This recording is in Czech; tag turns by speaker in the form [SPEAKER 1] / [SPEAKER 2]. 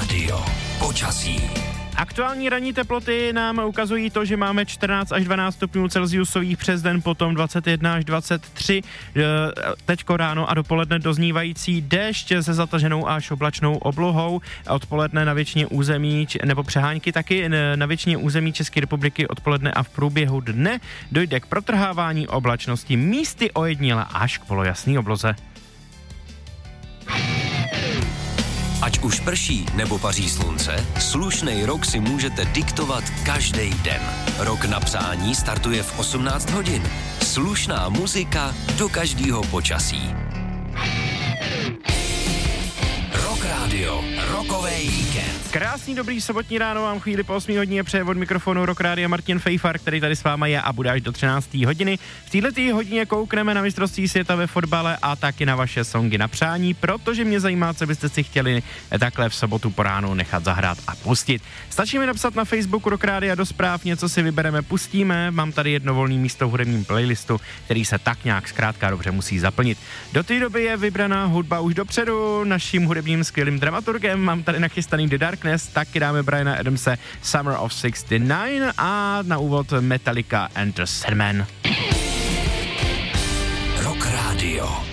[SPEAKER 1] Radio. Počasí.
[SPEAKER 2] Aktuální ranní teploty nám ukazují to, že máme 14 až 12 stupňů Celsiusových přes den, potom 21 až 23, teďko ráno a dopoledne doznívající déšť se zataženou až oblačnou oblohou, odpoledne na většině území, nebo přehánky taky na většině území České republiky odpoledne a v průběhu dne dojde k protrhávání oblačnosti, místy ojediněle až k polojasné obloze.
[SPEAKER 1] Ať už prší nebo paří slunce, slušnej rok si můžete diktovat každý den. Rok na přání startuje v 18 hodin. Slušná muzika do každého počasí. Rock Radio, rokovej víkend.
[SPEAKER 2] Krásný dobrý sobotní ráno, vám chvíli po 8 hodině přeje od mikrofonu Rock Rádia Martin Fejfar, který tady s váma je a bude až do 13. hodiny. V této hodině koukneme na mistrovství světa ve fotbale a taky na vaše songy na přání, protože mě zajímá, co byste si chtěli takhle v sobotu po ránu nechat zahrát a pustit. Stačí mi napsat na Facebooku Rock Rádia do zpráv, něco si vybereme, pustíme. Mám tady jedno volné místo v hudebním playlistu, který se tak nějak zkrátka dobře musí zaplnit. Do té doby je vybraná hudba už dopředu naším hudebním skvělým dramaturgem. Mám tady nachystaný The Darkness, taky dáme Briana Adamse Summer of 69 a na úvod Metallica Enter Sandman.
[SPEAKER 1] Rock Radio.